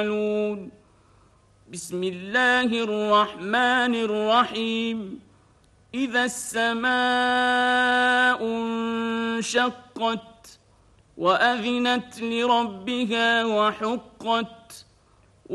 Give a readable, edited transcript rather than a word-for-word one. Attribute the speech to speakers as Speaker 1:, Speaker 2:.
Speaker 1: تعملون. بسم الله الرحمن الرحيم. إذا السماء انشقت وأذنت لربها وحقت